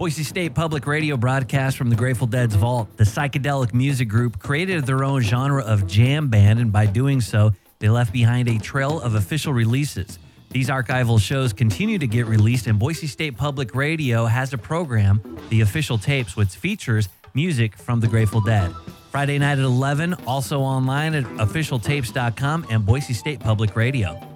Boise State Public Radio broadcasts from the Grateful Dead's vault. The psychedelic music group created their own genre of jam band, and by doing so, they left behind a trail of official releases. These archival shows continue to get released, and Boise State Public Radio has a program, The Official Tapes, which features music from the Grateful Dead. Friday night at 11, also online at officialtapes.com and Boise State Public Radio.